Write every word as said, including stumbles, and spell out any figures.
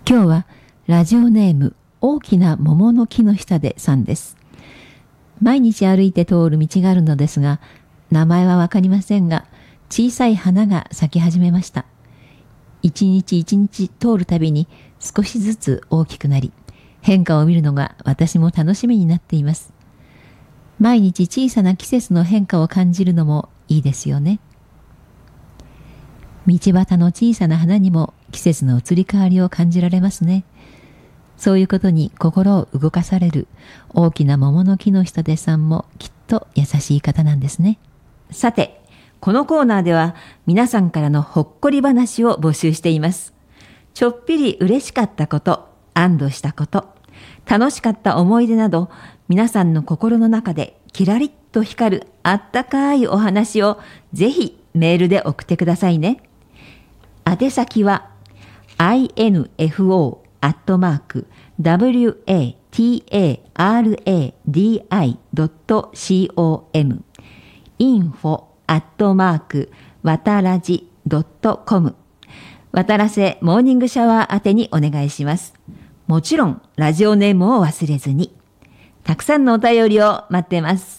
今日はラジオネーム大きな桃の木の下でさんです。毎日歩いて通る道があるのですが、名前はわかりませんが、小さい花が咲き始めました。一日一日通るたびに少しずつ大きくなり、変化を見るのが私も楽しみになっています。毎日小さな季節の変化を感じるのもいいですよね。道端の小さな花にも季節の移り変わりを感じられますね。そういうことに心を動かされる大きな桃の木の下でさんもきっと優しい方なんですね。さて、このコーナーでは皆さんからのほっこり話を募集しています。ちょっぴり嬉しかったこと、安堵したこと、楽しかった思い出など、皆さんの心の中でキラリッと光るあったかいお話をぜひメールで送ってくださいね。宛先は アイエヌエフオー アットマーク ダブリューエーティーエーアールエーディーアイ ドット コム インフォ アットマーク わたらじ ドット コム 渡良瀬モーニングシャワー宛てにお願いします。もちろんラジオネームを忘れずに。たくさんのお便りを待ってます。